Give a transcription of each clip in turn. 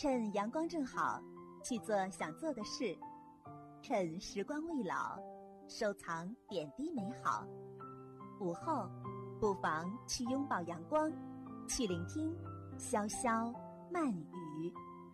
趁阳光正好，去做想做的事；趁时光未老，收藏点滴美好。午后，不妨去拥抱阳光，去聆听潇潇慢语。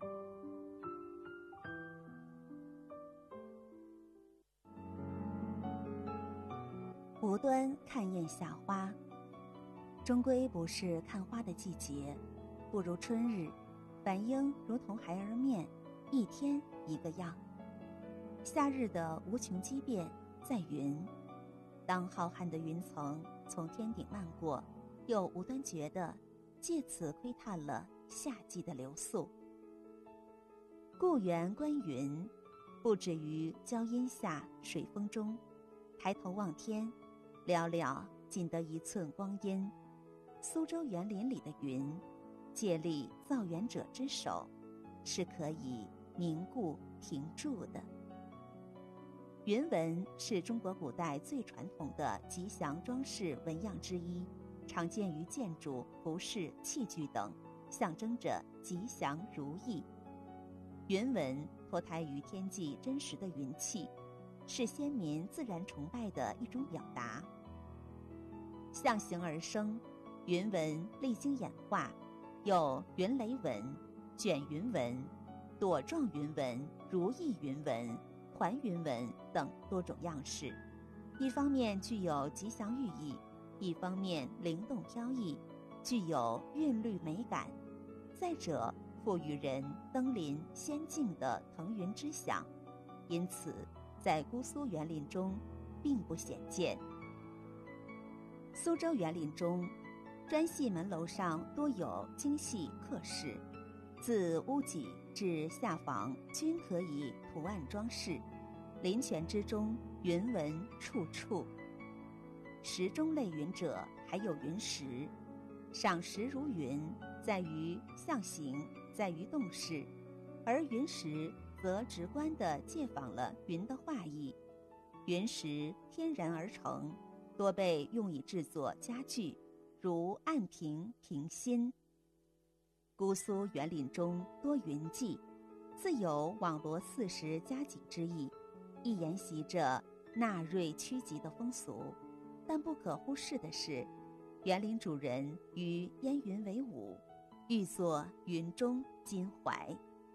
无端看艳夏花，终归不是看花的季节，不如春日，反应如同孩儿面，一天一个样。夏日的无穷激变在云，当浩瀚的云层从天顶漫过，又无端觉得借此窥探了夏季的流宿。故园观云，不止于娇阴下水风中，抬头望天，寥寥仅得一寸光阴。苏州园林里的云，借力造园者之手，是可以凝固停驻的。云纹是中国古代最传统的吉祥装饰纹样之一，常见于建筑、服饰、器具等，象征着吉祥如意。云纹脱胎于天际真实的云气，是先民自然崇拜的一种表达。象形而生，云纹历经演化，有云雷纹、卷云纹、朵状云纹、如意云纹、环云纹等多种样式。一方面具有吉祥寓意，一方面灵动飘逸，具有韵律美感。再者，赋予人登临仙境的腾云之想，因此在姑苏园林中并不鲜见。苏州园林中，砖系门楼上多有精细刻饰，自屋脊至下房均可以图案装饰，林泉之中云纹处处。石中类云者还有云石，赏识如云，在于象形，在于动势，而云石则直观地借仿了云的画意。云石天然而成，多被用以制作家具，如案屏、屏心。姑苏园林中多云迹，自有网罗40佳景之意，亦沿袭着纳瑞趋吉的风俗。但不可忽视的是，园林主人与烟云为伍，欲作云中襟怀。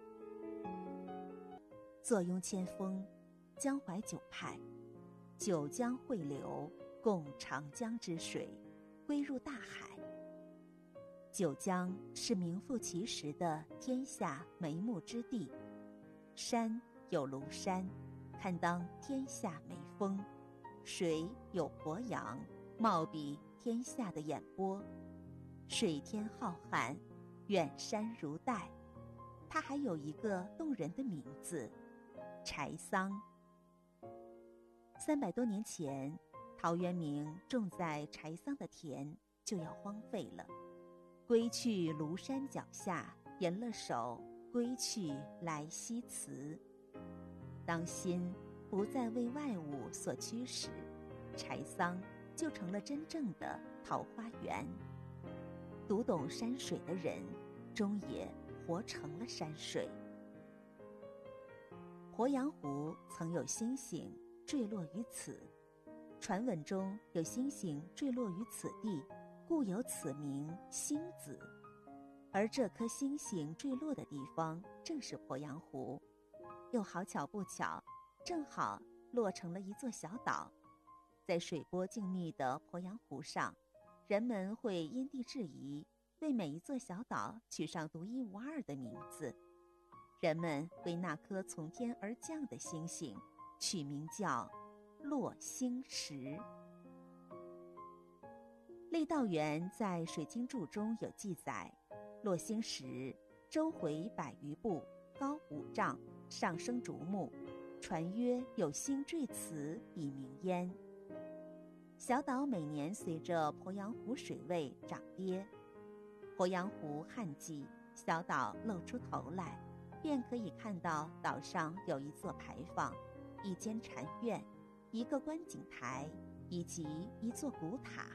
坐拥千峰，江淮九派，九江汇流，共长江之水，归入大海。九江是名副其实的天下眉目之地，山有庐山，堪当天下眉峰；水有鄱阳，貌比天下的眼波。水天浩瀚，远山如黛。它还有一个动人的名字——柴桑。300多年前，陶渊明种在柴桑的田就要荒废了。归去庐山脚下，吟了首《归去来兮辞》。当心不再为外物所驱使，柴桑就成了真正的桃花源。读懂山水的人，终也活成了山水。鄱阳湖曾有星星坠落于此，传闻中有星星坠落于此地，故有此名星子。而这颗星星坠落的地方正是鄱阳湖，又好巧不巧，正好落成了一座小岛。在水波静谧的鄱阳湖上，人们会因地制宜，为每一座小岛取上独一无二的名字。人们为那颗从天而降的星星取名叫落星石。郦道元在《水经注》中有记载，落星石周回100余步，高5丈，上生竹木，传曰有星坠此以名焉。小岛每年随着鄱阳湖水位涨跌，鄱阳湖旱季，小岛露出头来，便可以看到岛上有一座牌坊，一间禅院，一个观景台，以及一座古塔。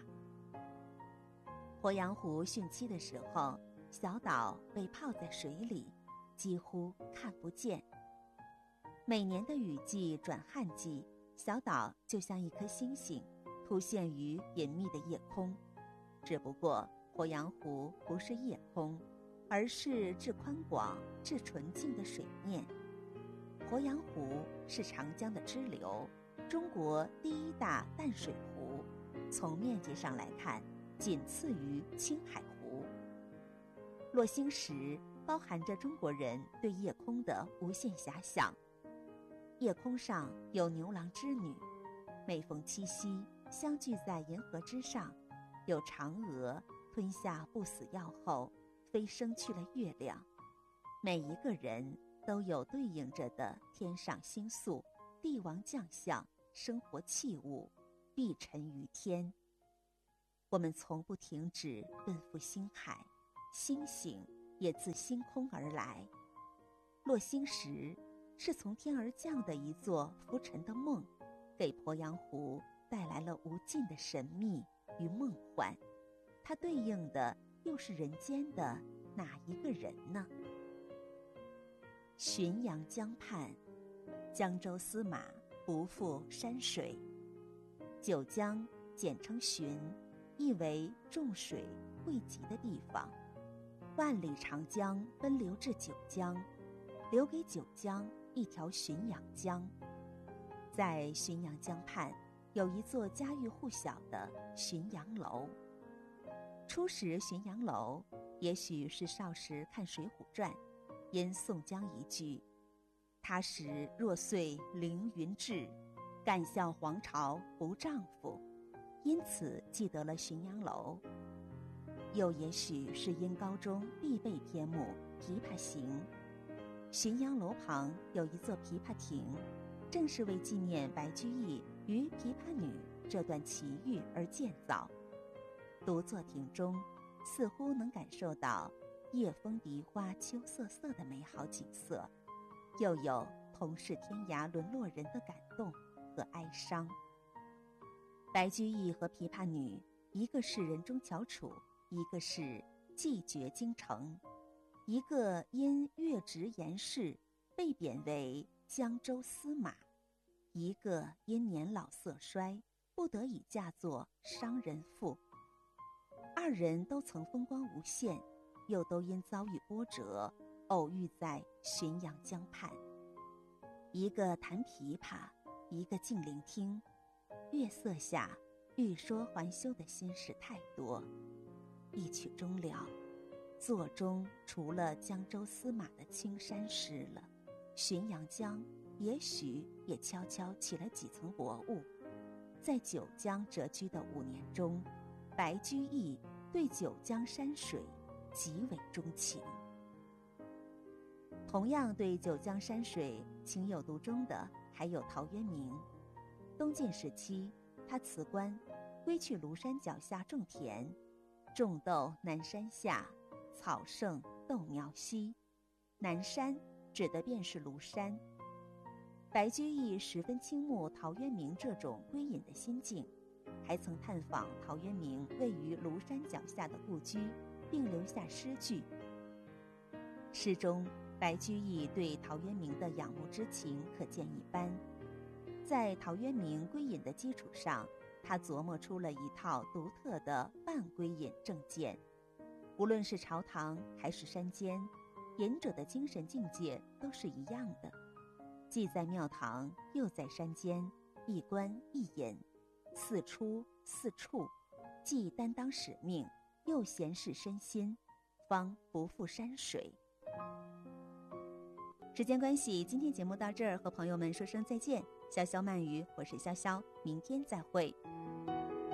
鄱阳湖汛期的时候，小岛被泡在水里， 几乎看不见。每年的雨季转旱季，小岛就像一颗星星，凸现于隐秘的夜空。只不过鄱阳湖不是夜空，而是至宽广、至纯净的水面。鄱阳湖是长江的支流，中国第一大淡水湖，从面积上来看，仅次于青海湖。落星时包含着中国人对夜空的无限遐想。夜空上有牛郎织女，每逢七夕相聚在银河之上，有嫦娥吞下不死药后飞升去了月亮。每一个人都有对应着的天上星宿、帝王将相、生活器物，必沉于天。我们从不停止奔赴星海，星星也自星空而来。落星时是从天而降的一座浮沉的梦，给鄱阳湖带来了无尽的神秘与梦幻。它对应的又是人间的哪一个人呢？浔阳江畔，江州司马不负山水。九江简称浔，意为众水汇集的地方。万里长江奔流至九江，留给九江一条浔阳江。在浔阳江畔有一座家喻户晓的浔阳楼。初识浔阳楼，也许是少时看《水浒传》，因宋江一句“他时若遂凌云志，敢笑黄巢不丈夫”，因此记得了浔阳楼。又也许是因高中必备篇目《琵琶行》，浔阳楼旁有一座琵琶亭，正是为纪念白居易与琵琶女这段奇遇而建造。独坐亭中，似乎能感受到夜风荻花秋瑟瑟的美好景色，又有同是天涯沦落人的感动和哀伤。白居易和琵琶女，一个是人中翘楚，一个是既绝京城，一个因越职言事被贬为江州司马，一个因年老色衰不得已嫁作商人妇。二人都曾风光无限，又都因遭遇波折偶遇在浔阳江畔。一个弹琵琶，一个静聆听，月色下欲说还休的心事太多。一曲终了，座中除了江州司马的青山湿了，浔阳江也许也悄悄起了几层薄雾。在九江谪居的5年中，白居易对九江山水极为钟情。同样对九江山水情有独钟的还有陶渊明。东晋时期，他辞官归去庐山脚下种田，种豆南山下，草盛豆苗稀。南山指的便是庐山。白居易十分倾慕陶渊明这种归隐的心境，还曾探访陶渊明位于庐山脚下的故居，并留下诗句。诗中白居易对陶渊明的仰慕之情可见一斑。在陶渊明归隐的基础上，他琢磨出了一套独特的半归隐正见。无论是朝堂还是山间，隐者的精神境界都是一样的，既在庙堂又在山间，一观一隐，四出四处，既担当使命，又闲适身心，方不负山水。时间关系，今天节目到这儿，和朋友们说声再见。潇潇慢语，我是潇潇，明天再会。